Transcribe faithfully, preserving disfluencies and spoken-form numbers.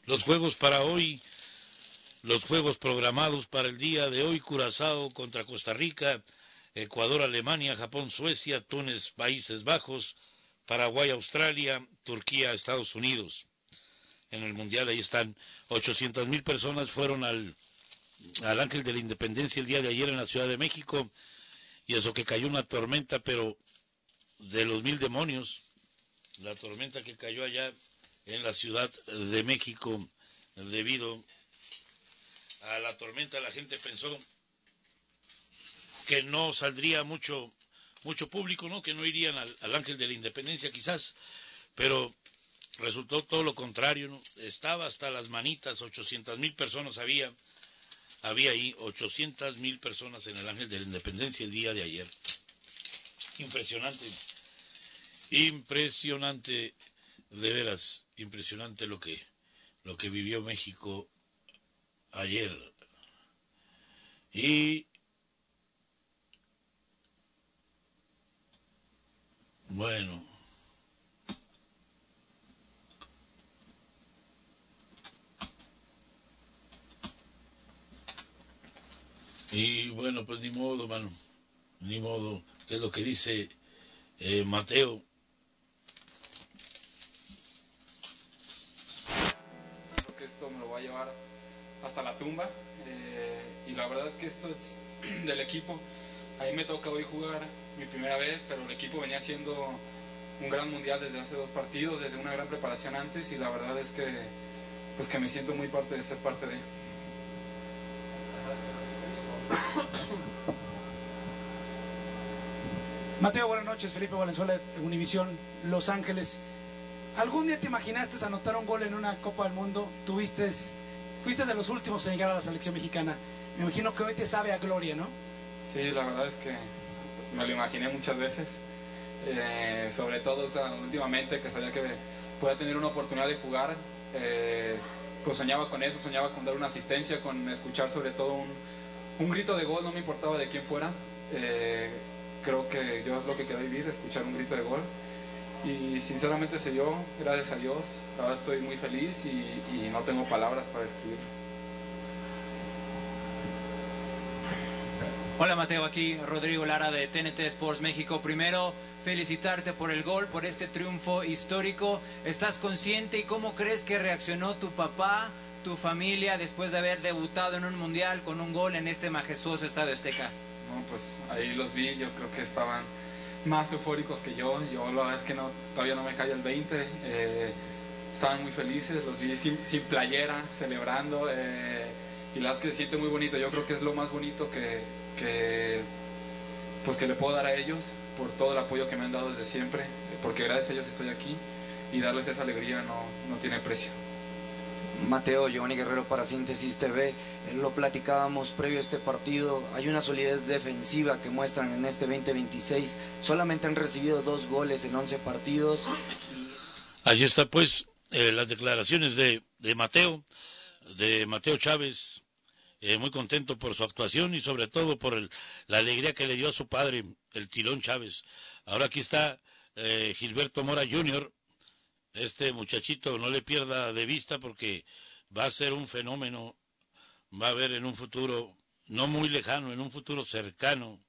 Los juegos para hoy, los juegos programados para el día de hoy: Curazao contra Costa Rica, Ecuador, Alemania, Japón, Suecia, Túnez, Países Bajos, Paraguay, Australia, Turquía, Estados Unidos. En el Mundial ahí están, ochocientas mil personas fueron al, al Ángel de la Independencia el día de ayer en la Ciudad de México, y eso que cayó una tormenta, pero de los mil demonios, la tormenta que cayó allá en la Ciudad de México. Debido a la tormenta, la gente pensó que no saldría mucho mucho público, ¿no? Que no irían al, al Ángel de la Independencia quizás, pero resultó todo lo contrario, ¿no? Estaba hasta las manitas, ochocientas mil personas había, había ahí, ochocientas mil personas en el Ángel de la Independencia el día de ayer. Impresionante, impresionante, de veras, impresionante lo que, lo que vivió México ayer. Y bueno, y bueno, pues ni modo, mano, ni modo, que es lo que dice eh, Mateo. Creo que esto me lo va a llevar hasta la tumba, eh, y la verdad que esto es del equipo. A mí me toca hoy jugar mi primera vez, pero el equipo venía haciendo un gran mundial desde hace dos partidos, desde una gran preparación antes, y la verdad es que pues que me siento muy parte de ser parte de. Mateo, buenas noches. Felipe Valenzuela, Univisión, Los Ángeles. ¿Algún día te imaginaste anotar un gol en una Copa del Mundo? Tuviste, fuiste de los últimos en llegar a la selección mexicana. Me imagino que hoy te sabe a gloria, ¿no? Sí, la verdad es que me lo imaginé muchas veces, eh, sobre todo, o sea, últimamente, que sabía que podía tener una oportunidad de jugar, eh, pues soñaba con eso, soñaba con dar una asistencia, con escuchar sobre todo un, un grito de gol, no me importaba de quién fuera. eh, creo que yo es lo que quería vivir, escuchar un grito de gol, y sinceramente se dio, gracias a Dios. Ahora estoy muy feliz y, y no tengo palabras para describirlo. Hola Mateo, aquí Rodrigo Lara de T N T Sports México. Primero, felicitarte por el gol, por este triunfo histórico. ¿Estás consciente y cómo crees que reaccionó tu papá, tu familia, después de haber debutado en un mundial con un gol en este majestuoso Estadio Azteca? No, pues ahí los vi, yo creo que estaban más eufóricos que yo. Yo la verdad es que no, todavía no me cae el veinte. Eh, estaban muy felices, los vi sin, sin playera, celebrando, eh, y la verdad es que se siente muy bonito. Yo creo que es lo más bonito que, que, pues que le puedo dar a ellos, por todo el apoyo que me han dado desde siempre, porque gracias a ellos estoy aquí, y darles esa alegría no, no tiene precio. Mateo, Giovanni Guerrero para Síntesis T V. Lo platicábamos previo a este partido, hay una solidez defensiva que muestran en este veinte veintiséis, solamente han recibido dos goles en once partidos. Allí está pues eh, las declaraciones de, de Mateo, de Mateo Chávez, eh, muy contento por su actuación y sobre todo por el, la alegría que le dio a su padre, el Tilón Chávez. Ahora aquí está eh, Gilberto Mora junior, este muchachito, no le pierda de vista porque va a ser un fenómeno, va a ver en un futuro no muy lejano, en un futuro cercano,